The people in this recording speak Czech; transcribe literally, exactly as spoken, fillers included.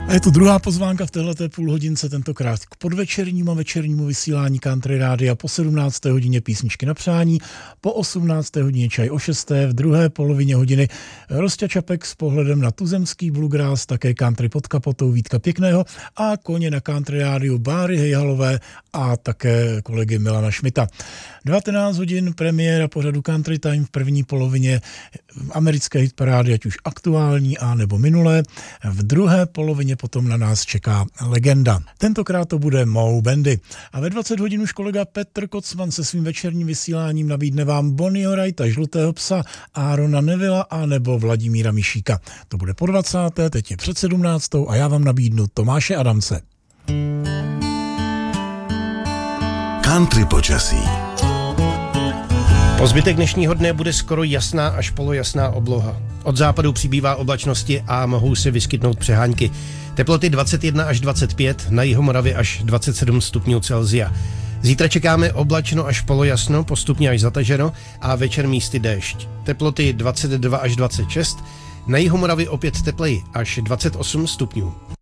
A je to druhá pozvánka v téhleté půlhodince, tentokrát k podvečernímu a večernímu vysílání Country Rádia. Po sedmnácté hodině písničky na přání, po osmnácté hodině čaj o šesté, v druhé polovině hodiny Rosťa Čapek s pohledem na tuzemský bluegrass, také country pod kapotou Vítka Pěkného a koně na Country Rádiu Báry Hejhalové a také kolegy Milana Šmita. devatenáct hodin premiéra pořadu Country Time v první polovině americké hitparády, ať už aktuální a nebo minulé. V druhé polovině potom na nás čeká legenda. Tentokrát to bude Moe Bandy. A ve dvacet hodin už kolega Petr Kocman se svým večerním vysíláním nabídne vám Bonnieho Wrighta, Žlutého psa, Aarona Nevilla a nebo Vladimíra Mišíka. To bude po dvacáté, teď je před sedmnáctou a já vám nabídnu Tomáše Adamce. Country počasí. Po zbytek dnešního dne bude skoro jasná až polojasná obloha. Od západu přibývá oblačnosti a mohou se vyskytnout přehánky. Teploty dvacet jedna až dvacet pět, na Jihomoravě až dvacet sedm stupňů Celsia. Zítra čekáme oblačno až polojasno, postupně až zataženo a večer místy déšť. Teploty dvacet dva až dvacet šest, na Jihomoravě opět tepleji až dvacet osm stupňů.